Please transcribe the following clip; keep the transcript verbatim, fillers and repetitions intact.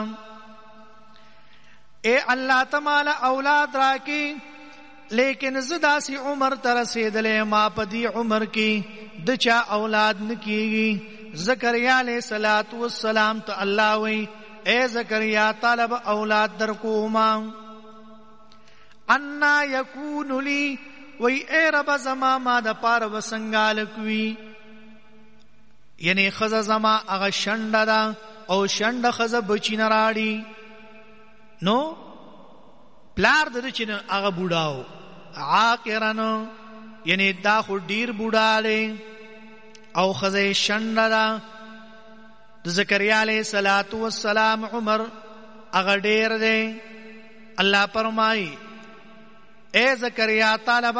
اے اللہ تمالا اولاد راکی لیکن زدا سی عمر ترسیدلے ما پدی عمر کی دچا اولاد نکیگی. زکریا علیہ الصلوۃ والسلام تو اللہ وی اے زکریا طلب اولاد در کوما. انا یکون لی وی اے رب زما ما دا پار وسنگالکوی یعنی خز زما اغا شنڈ دا او شنڈ خز بچی نراڑی نو پلار دا چین اغا بوڑاو عاقرانو یعنی دا خو دیر بوڑالے او خز شنڈ دا زکریا علیہ الصلوۃ والسلام عمر اغا دیر دے. اللہ فرمائی اے زکریا طالب